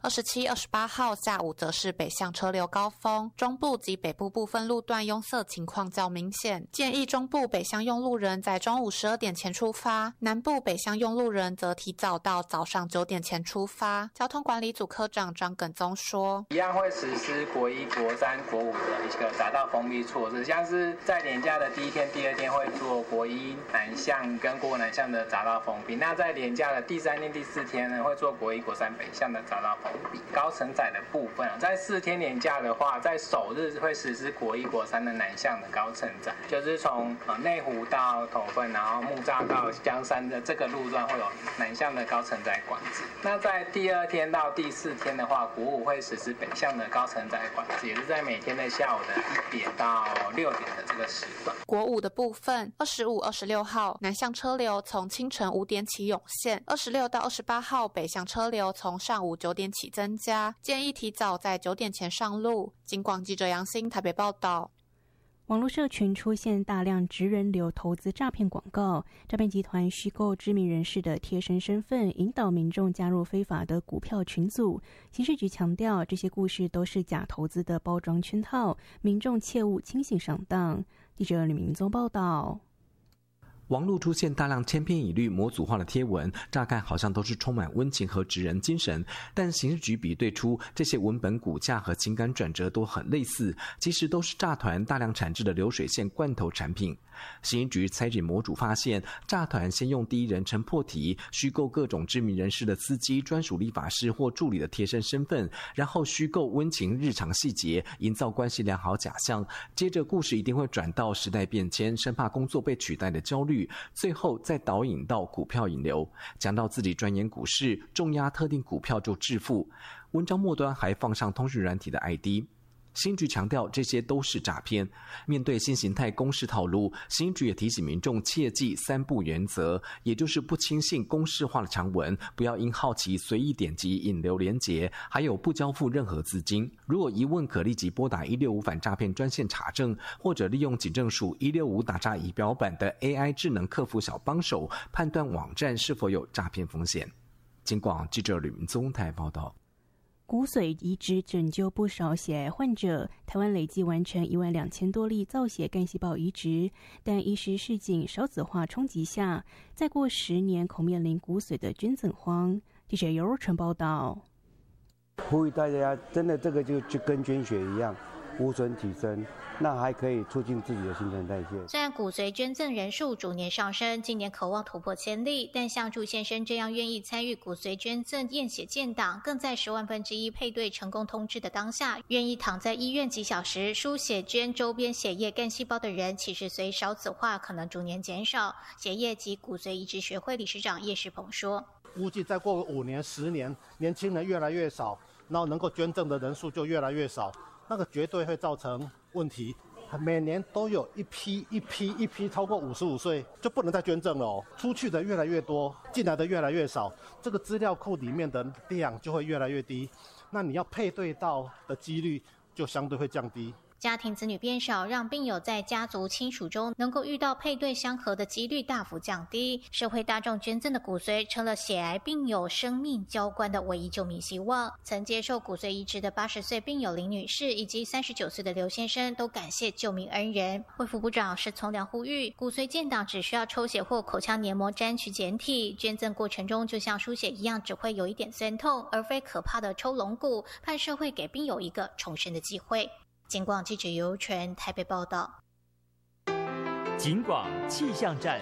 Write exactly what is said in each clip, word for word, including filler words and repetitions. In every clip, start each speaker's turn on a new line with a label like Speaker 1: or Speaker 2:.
Speaker 1: 二十七、二十八号下午则是北向车流高峰，中部及北部部分路段拥塞情况较明显，建议中部北向用路人在中午十二点前出发，南部北向用路人则提早到早上九点前出发。交通管理组科长张耿宗说，
Speaker 2: 一样会实施国一、国三、国五的一个匝道封闭措施，像是在连假的第一天、第二天会做国一南向跟国五南向的匝道封闭，那在连假的第三天、第四天呢，会做国一、国三北向的匝道封闭。高承载的部分啊，在四天连假的话，在首日会实施国一、国三的南向的高承载，就是从呃内湖到头份，然后木栅到江山的这个路段会有南向的高承载管制。那在第二天到第四天的话，国五会实施北向的高承载管制，也是在每天的下午的一点到六点的这个时段。
Speaker 1: 国五的部分，二十五、二十六号南向车流从清晨五点起涌现，二十六到二十八号北向车流从上午九点起增加，建议提早在九点前上路。警广记者杨欣台北报道。
Speaker 3: 网络社群出现大量职人流投资诈骗广告，诈骗集团虚构知名人士的贴身身份，引导民众加入非法的股票群组。刑事局强调，这些故事都是假投资的包装圈套，民众切勿轻信上当。记者吕明宗报道。
Speaker 4: 网络出现大量千篇一律、模组化的贴文，乍看好像都是充满温情和职人精神，但刑事局比对出这些文本骨架和情感转折都很类似，其实都是诈团大量产制的流水线罐头产品。刑事局采取模组发现，诈团先用第一人称破题，虚构各种知名人士的司机、专属理发师或助理的贴身身份，然后虚构温情日常细节，营造关系良好假象。接着故事一定会转到时代变迁，生怕工作被取代的焦虑，最后再导引到股票引流，讲到自己钻研股市，重压特定股票就致富。文章末端还放上通讯软体的 I D。刑局强调这些都是诈骗。面对新形态公式套路，刑局也提醒民众切记三不原则，也就是不轻信公式化的长文，不要因好奇随意点击引流连结，还有不交付任何资金。如果疑问可立即拨打一六五反诈骗专线查证，或者利用警政署一六五打诈仪表板的 A I 智能客服小帮手，判断网站是否有诈骗风险。警广记者吕明宗台报道。
Speaker 3: 骨髓移植拯救不少血癌患者，台湾累计完成一万两千多例造血干细胞移植，但医师示警少子化冲击下，再过十年恐面临骨髓的捐赠荒。记者尤若纯报道。
Speaker 5: 呼吁大家，真的这个就就跟捐血一样，无损体征，那还可以促进自己的新陈代谢。
Speaker 6: 虽然骨髓捐赠人数逐年上升，今年渴望突破千例，但像祝先生这样愿意参与骨髓捐赠验血建档，更在十万分之一配对成功通知的当下，愿意躺在医院几小时输血捐周边血液干细胞的人，其实随少子化可能逐年减少。血液及骨髓移植学会理事长叶世鹏说，
Speaker 7: 估计再过五年、十年，年轻人越来越少，然后能够捐赠的人数就越来越少，那个绝对会造成问题。每年都有一批一批一批超过五十五岁就不能再捐赠了哦，出去的越来越多，进来的越来越少，这个资料库里面的量就会越来越低，那你要配对到的几率就相对会降低。
Speaker 6: 家庭子女变少，让病友在家族亲属中能够遇到配对相合的几率大幅降低。社会大众捐赠的骨髓成了血癌病友生命交关的唯一救命希望。曾接受骨髓移植的八十岁病友林女士以及三十九岁的刘先生都感谢救命恩人。卫福部长施从良呼吁，骨髓建档只需要抽血或口腔黏膜沾取检体，捐赠过程中就像输血一样，只会有一点酸痛，而非可怕的抽龙骨，盼社会给病友一个重生的机会。警广记者尤纯台北报道。
Speaker 8: 警广气象站。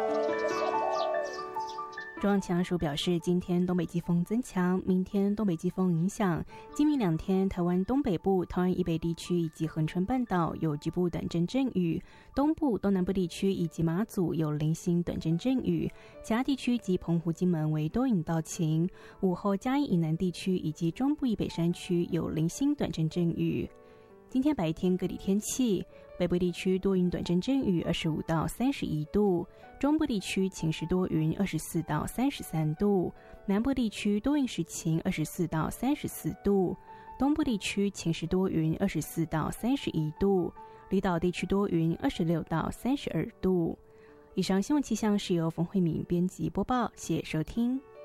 Speaker 3: 中央气象署表示，今天东北季风增强，明天东北季风影响，今明两天台湾东北部、桃园以北地区以及恒春半岛有局部短暂阵雨，东部、东南部地区以及马祖有零星短暂阵雨，其他地区及澎湖、金门为多云到晴。午后嘉义以南地区以及中部以北山区有零星短暂阵雨。今天白天各地天气，北部地区多云短暂阵雨，二十五到三十一度；中部地区晴时多云，二十四到三十三度；南部地区多云时晴，二十四到三十四度；东部地区晴时多云，二十四到三十一度；离岛地区多云，二十六到三十二度。以上新闻气象是由冯慧敏编辑播报，谢谢收听。